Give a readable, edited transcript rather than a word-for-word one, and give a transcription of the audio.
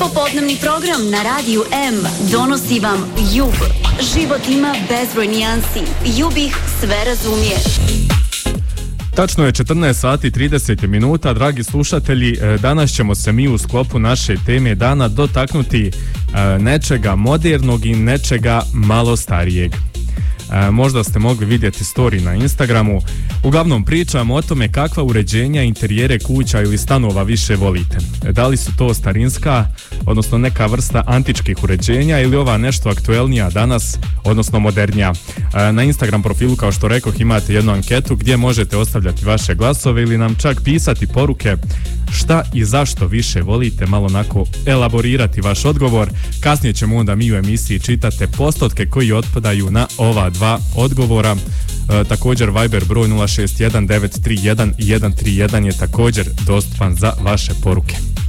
Popodnevni program na Radiju M donosi vam Jug. Život ima bezbroj nijansi. Jug ih sve razumije. Tačno je 14 sati 30 minuta, dragi slušatelji. Danas ćemo se mi u sklopu naše teme dana dotaknuti nečega modernog i nečega malo starijeg. Možda ste mogli vidjeti story na Instagramu. Uglavnom pričamo o tome kakva uređenja, interijere kuća ili stanova više volite. Da li su to starinska, odnosno neka vrsta antičkih uređenja ili ova nešto aktuelnija danas, odnosno modernija. Na Instagram profilu, kao što rekoh, imate jednu anketu gdje možete ostavljati vaše glasove ili nam čak pisati poruke šta i zašto više volite, malo onako elaborirati vaš odgovor. Kasnije ćemo onda mi u emisiji čitati postotke koji otpadaju na ova dva odgovora. Također Viber broj 061 931 131 je također dostupan za vaše poruke.